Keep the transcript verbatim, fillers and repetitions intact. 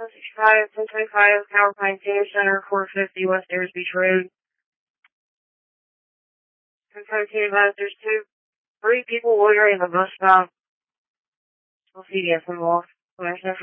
ten sixty-five, ten twenty-five, Power Pine Senior Center, four fifty West Ayers Beach Road. ten seventeen advised there's two, three people loitering at the bus stop. We'll see you guys involved.